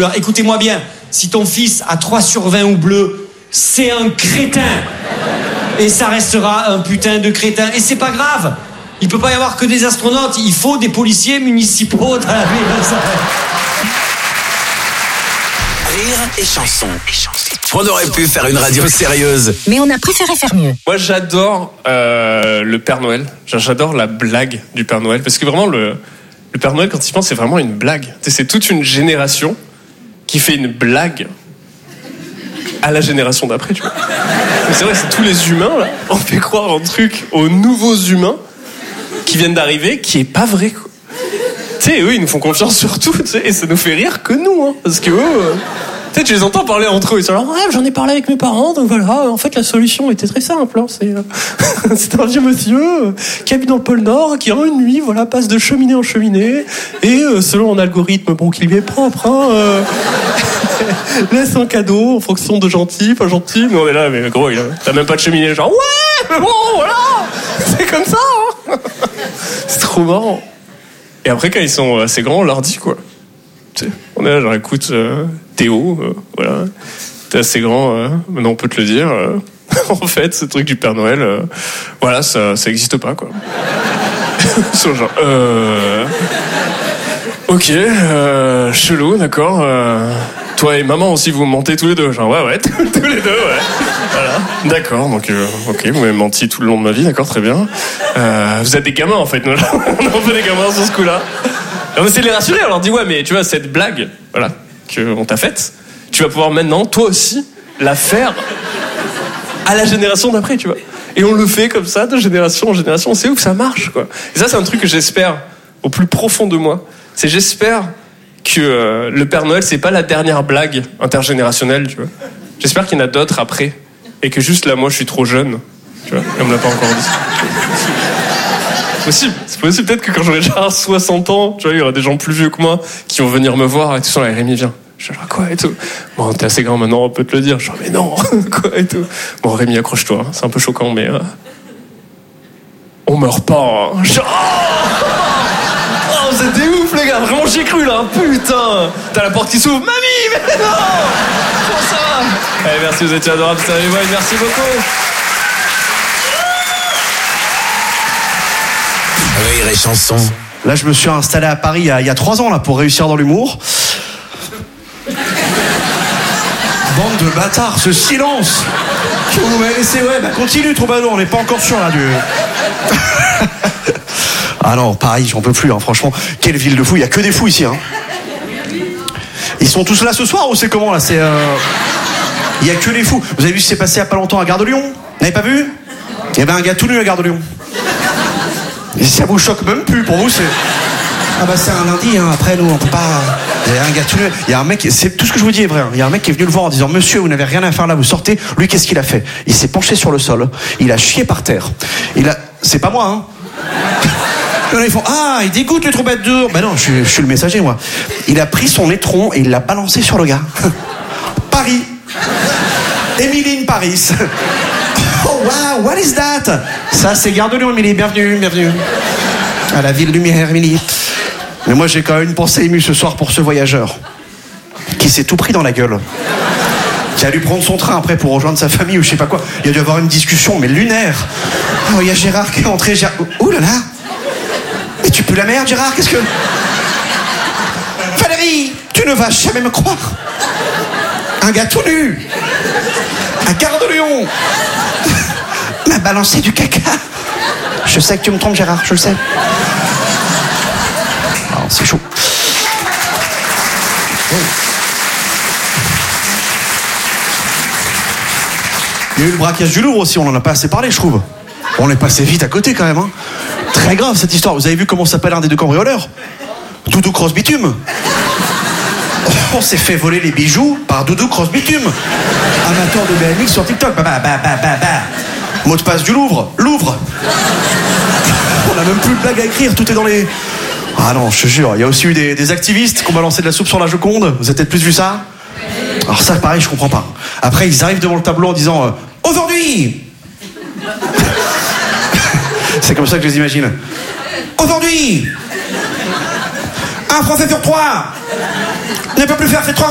couleurs. Écoutez-moi bien, si ton fils a 3 sur 20 ou bleu, c'est un crétin. Et ça restera un putain de crétin. Et c'est pas grave. Il peut pas y avoir que des astronautes. Il faut des policiers municipaux dans la ville. Rire et chanson. On aurait pu faire une radio sérieuse, mais on a préféré faire mieux. Moi, j'adore le Père Noël. J'adore la blague du Père Noël. Parce que vraiment, le Père Noël, quand il pense, c'est vraiment une blague. C'est toute une génération qui fait une blague à la génération d'après, tu vois. Mais c'est vrai, c'est tous les humains, là. On fait croire un truc aux nouveaux humains qui viennent d'arriver, qui est pas vrai, quoi. Tu sais, eux, ils nous font confiance sur tout, tu sais, et ça nous fait rire que nous, hein. Parce que eux... Tu sais, tu les entends parler entre eux. Ils sont là, ouais, j'en ai parlé avec mes parents, donc voilà, en fait, la solution était très simple. Hein, c'est un vieux monsieur qui habite dans le pôle Nord, qui en une nuit, voilà, passe de cheminée en cheminée, et selon un algorithme, bon, qui lui est propre, laisse un cadeau en fonction de gentil, pas gentil. Mais on est là, mais gros, t'as même pas de cheminée, genre, ouais, mais bon, voilà, c'est comme ça, hein. C'est trop marrant. Et après, quand ils sont assez grands, on leur dit, quoi. Tu sais, on est là, genre, écoute, Théo, voilà, t'es assez grand, maintenant on peut te le dire. En fait, ce truc du Père Noël, voilà, ça existe pas, quoi. Ils sont genre, ok, chelou, d'accord. Toi et maman aussi, vous mentez tous les deux, genre, ouais, tous les deux, ouais. Voilà, d'accord, donc, ok, vous m'avez menti tout le long de ma vie, d'accord, très bien. Vous êtes des gamins, en fait, nous, on est un peu des gamins sur ce coup-là. On essaie de les rassurer, on leur dit, ouais, mais tu vois, cette blague, voilà, qu'on t'a faite, tu vas pouvoir maintenant, toi aussi, la faire à la génération d'après, tu vois. Et on le fait comme ça, de génération en génération, c'est où que ça marche, quoi. Et ça, c'est un truc que j'espère, au plus profond de moi, c'est j'espère que le Père Noël, c'est pas la dernière blague intergénérationnelle, tu vois. J'espère qu'il y en a d'autres après, et que juste là, moi, je suis trop jeune, tu vois, et on me l'a pas encore dit. C'est possible, peut-être que quand j'aurai déjà 60 ans, tu vois, il y aura des gens plus vieux que moi qui vont venir me voir et tout ça, là, Rémi, viens. Je suis genre, quoi et tout. Bon, t'es assez grand maintenant, on peut te le dire. Je suis genre, mais non, quoi et tout. Bon, Rémi, accroche-toi, c'est un peu choquant, mais on meurt pas. Hein. Oh, c'est des ouf, les gars, vraiment, j'y ai cru, là, putain. T'as la porte qui s'ouvre, mamie, mais non. Comment ça va? Allez, merci, vous étiez adorables, salut, merci beaucoup. Rire et chanson. Là, je me suis installé à Paris il y a 3 ans là, pour réussir dans l'humour. Bande de bâtards, ce silence que vous m'avez laissé. Ouais, bah continue, Troubadour, on n'est pas encore sûr là du... Ah non, Paris, j'en peux plus, hein, franchement. Quelle ville de fous, il n'y a que des fous ici. Hein. Ils sont tous là ce soir ou c'est comment là? Il n'y a que des fous. Vous avez vu ce qui s'est passé il n'y a pas longtemps à Gare de Lyon? Vous n'avez pas vu? Il y avait un gars tout nu à Gare de Lyon. Et ça vous choque même plus, pour vous c'est... Ah bah c'est un lundi, hein. Après nous on peut pas... Il y a un gars tout nu, il y a un mec, c'est tout ce que je vous dis est vrai, hein. Il y a un mec qui est venu le voir en disant, monsieur vous n'avez rien à faire là, vous sortez. Lui qu'est-ce qu'il a fait? Il s'est penché sur le sol, il a chié par terre. C'est pas moi, hein. Et là, ils font, ah il dégoûte le troubadour. Bah non, je suis le messager moi. Il a pris son étron et il l'a balancé sur le gars. Paris. Émiline Paris. Oh wow, what is that? Ça c'est Gare de Lyon, Émilie, bienvenue. À la ville lumière, Émilie. Mais moi j'ai quand même une pensée émue ce soir pour ce voyageur qui s'est tout pris dans la gueule, qui a dû prendre son train après pour rejoindre sa famille ou je sais pas quoi. Il a dû avoir une discussion mais lunaire. Oh, il y a Gérard qui est entré. Ouh là là. Et tu pues la merde, Gérard, qu'est-ce que... Valérie, tu ne vas jamais me croire. Un gars tout nu à Gare de Lyon m'a balancé du caca. Je sais que tu me trompes, Gérard, je le sais. Oh, c'est chaud. Oh. Il y a eu le braquage du Louvre aussi, on en a pas assez parlé, je trouve. On est passé vite à côté quand même, hein. Très grave cette histoire. Vous avez vu comment s'appelle un des 2 cambrioleurs? Doudou Cross Bitume. On s'est fait voler les bijoux par Doudou Cross Bitume, amateur de BMX sur TikTok. Mot de passe du Louvre. Louvre. On a même plus de blague à écrire, tout est dans les... Ah non, je te jure, il y a aussi eu des activistes qui ont balancé de la soupe sur la Joconde. Vous avez peut-être plus vu ça? Alors ça, pareil, je comprends pas. Après, ils arrivent devant le tableau en disant aujourd'hui. C'est comme ça que je les imagine. Aujourd'hui, un Français sur 3 ne peut plus faire ses 3